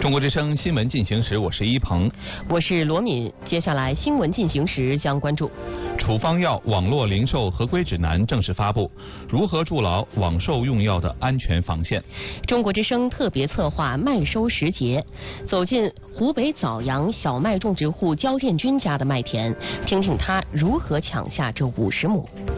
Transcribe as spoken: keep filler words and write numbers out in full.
中国之声新闻进行时，我是一鹏， 我是罗敏。接下来新闻进行时将关注： 处方药网络零售合规指南正式发布，如何筑牢网售用药的安全防线？ 中国之声特别策划麦收时节，走进湖北枣阳小麦种植户焦建军家的麦田，听听他如何抢下这五十亩。